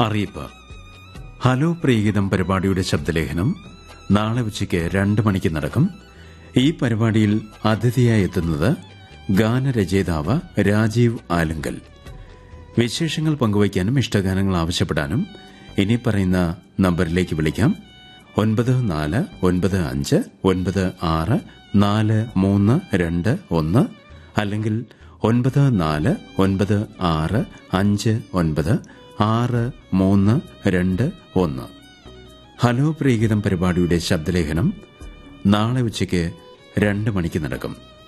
അറിയിപ്പ്. ഹലോ പ്രിയഗീതം പരിപാടിയുടെ ശബ്ദലേഖനം നാളെ ഉച്ചയ്ക്ക് 2 മണിക്ക് നടക്കും. ഈ പരിപാടിയിൽ അതിഥിയായി എത്തുന്നത് ഗാനരചയിതാവ് രാജീവ് ആലുങ്കൽ. വിശേഷങ്ങൾ പങ്കുവയ്ക്കാനും ഇഷ്ടഗാനങ്ങൾ ആവശ്യപ്പെടാനും ഇനി പറയുന്ന നമ്പറിലേക്ക് വിളിക്കാം. 9496964321 അല്ലെങ്കിൽ 9456596321. ഹലോ പ്രിയഗീതം പരിപാടിയുടെ ശബ്ദലേഖനം നാളെ ഉച്ചയ്ക്ക് 2 മണിക്ക് നടക്കും.